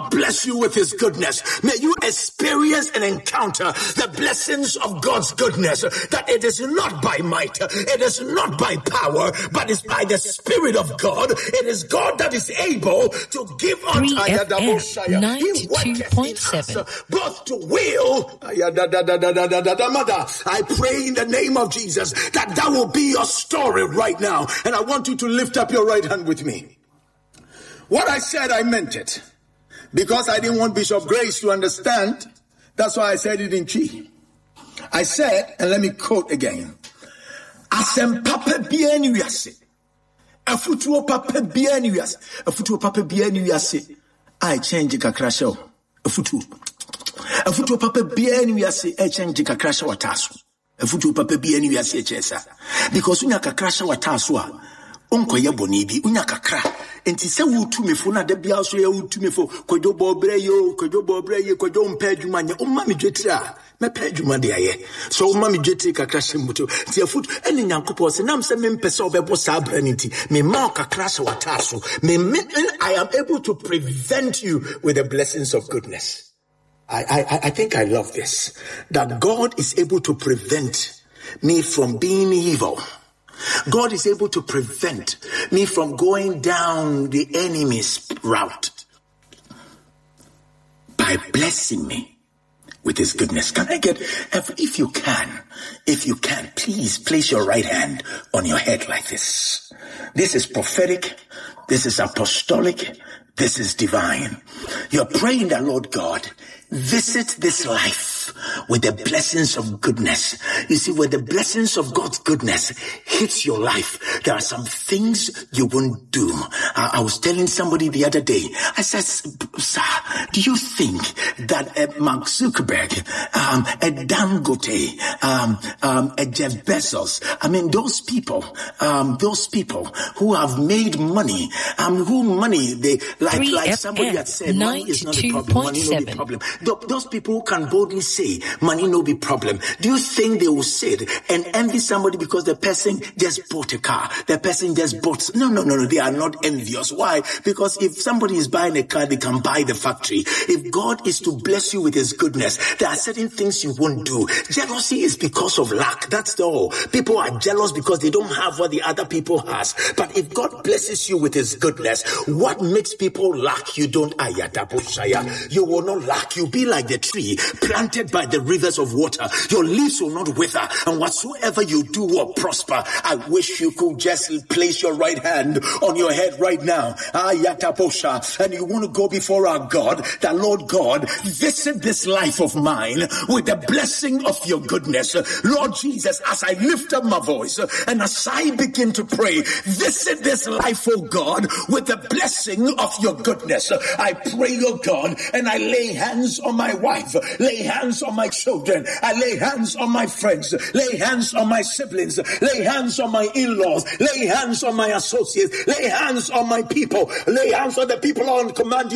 God bless you with his goodness. May you experience and encounter the blessings of God's goodness, that it is not by might, it is not by power, but it's by the Spirit of God. It is God that is able to give us 92.7 both to will. I pray in the name of Jesus that will be your story right now. And I want you to lift up your right hand with me. What I said, I meant it. Because I didn't want Bishop Grace to understand, that's why I said it in Chi. I said, and let me quote again. Asem papa bieni wiase. Afutuo papa bieni wiase. Afutuo papa bieni wiase. I change kakra show. Afutuo papa bieni wiase. I change kakra show wataso. Afutuo papa bieni wiase chesa. Because unya kakra show wataso unkoye bonibi unya kakra. Enti se wutu mefo na da bia so ya wutu mefo kwadwo bobre ye kwadwo mpa adwuma nya umma me dwetira me pa adwuma de aye so umma me dwetira kakra hyemuto ti afutu ene nyankopɔ se nam se me mpese obebo sa abra nti me ma kakra se wataso I am able to prevent you with the blessings of goodness. I think I love this, that God is able to prevent me from being evil. God is able to prevent me from going down the enemy's route by blessing me with his goodness. Can I get, if you can, please place your right hand on your head like this. This is prophetic. This is apostolic. This is divine. You're praying that, Lord God, visit this life with the blessings of goodness. You see, when the blessings of God's goodness hits your life, there are some things you won't do. I was telling somebody the other day, I said, sir, do you think that Mark Zuckerberg, a Dangote, a Jeff Bezos, I mean, those people who have made money, who money, they, like somebody had said, money is not a problem, money no be problem. Those people who can boldly say, money no be problem, do you think they will sit and envy somebody because the person just bought a car, the person just bought, no, they are not envious. Why? Because if somebody is buying a car, they can buy the factory. If God is to bless you with his goodness, there are certain things you won't do. Jealousy is because of lack, that's all. People are jealous because they don't have what the other people has. But if God blesses you with his goodness, what makes people lack, you don't. You will not lack. You'll be like the tree planted by the rivers of water. Your leaves will not wither, and whatsoever you do will prosper. I wish you could just place your right hand on your head right now. And you want to go before our God, that Lord God, visit this life of mine with the blessing of your goodness. Lord Jesus, as I lift up my voice and as I begin to pray, visit this life, oh God, with the blessing of your goodness. I pray, oh God, and I lay hands on my wife, lay hands on my children, I lay hands on my friends, lay hands on my siblings, lay hands on my in-laws, lay hands on my associates, lay hands on my people, lay hands on the people on command